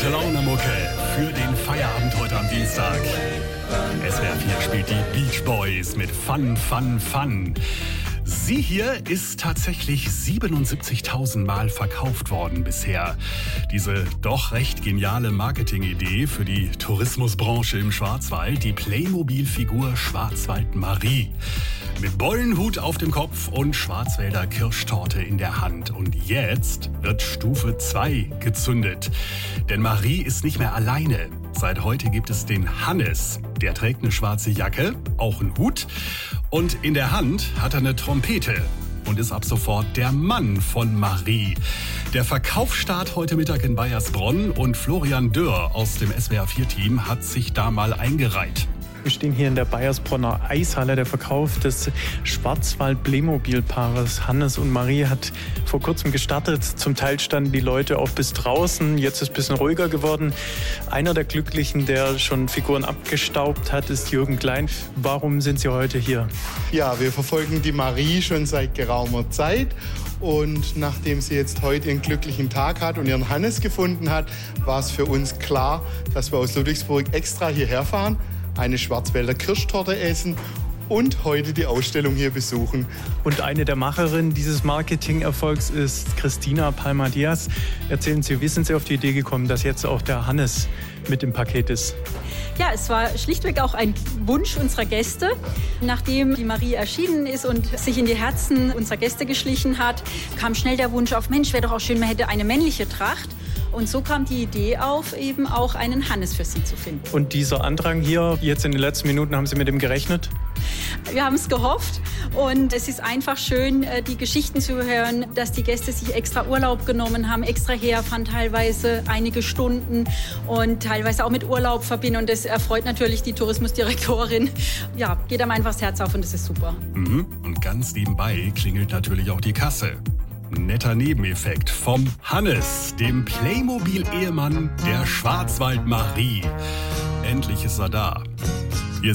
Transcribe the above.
Gute Laune Mucke für den Feierabend heute am Dienstag. SWR 4 spielt die Beach Boys mit Fun, Fun, Fun. Sie hier ist tatsächlich 77.000 Mal verkauft worden bisher. Diese doch recht geniale Marketingidee für die Tourismusbranche im Schwarzwald, die Playmobil-Figur Schwarzwald Marie. Mit Bollenhut auf dem Kopf und Schwarzwälder Kirschtorte in der Hand. Und jetzt wird Stufe 2 gezündet. Denn Marie ist nicht mehr alleine. Seit heute gibt es den Hannes. Der trägt eine schwarze Jacke, auch einen Hut. Und in der Hand hat er eine Trompete und ist ab sofort der Mann von Marie. Der Verkaufsstart heute Mittag in Baiersbronn und Florian Dürr aus dem SWR4-Team hat sich da mal eingereiht. Wir stehen hier in der Baiersbronner Eishalle. Der Verkauf des Schwarzwald-Playmobil-Paares Hannes und Marie hat vor kurzem gestartet. Zum Teil standen die Leute auch bis draußen. Jetzt ist es ein bisschen ruhiger geworden. Einer der Glücklichen, der schon Figuren abgestaubt hat, ist Jürgen Klein. Warum sind Sie heute hier? Ja, wir verfolgen die Marie schon seit geraumer Zeit. Und nachdem sie jetzt heute ihren glücklichen Tag hat und ihren Hannes gefunden hat, war es für uns klar, dass wir aus Ludwigsburg extra hierher fahren, eine Schwarzwälder Kirschtorte essen und heute die Ausstellung hier besuchen. Und eine der Macherinnen dieses Marketing-Erfolgs ist Christina Palma-Diaz. Erzählen Sie, wie sind Sie auf die Idee gekommen, dass jetzt auch der Hannes mit im Paket ist? Ja, es war schlichtweg auch ein Wunsch unserer Gäste. Nachdem die Marie erschienen ist und sich in die Herzen unserer Gäste geschlichen hat, kam schnell der Wunsch auf, Mensch, wäre doch auch schön, man hätte eine männliche Tracht. Und so kam die Idee auf, eben auch einen Hannes für sie zu finden. Und dieser Andrang hier, jetzt in den letzten Minuten, haben Sie mit dem gerechnet? Wir haben es gehofft und es ist einfach schön, die Geschichten zu hören, dass die Gäste sich extra Urlaub genommen haben, extra herfahren, teilweise einige Stunden und teilweise auch mit Urlaub verbinden. Und das erfreut natürlich die Tourismusdirektorin. Ja, geht einem einfach das Herz auf und das ist super. Und ganz nebenbei klingelt natürlich auch die Kasse. Netter Nebeneffekt vom Hannes, dem Playmobil-Ehemann der Schwarzwald Marie. Endlich ist er da.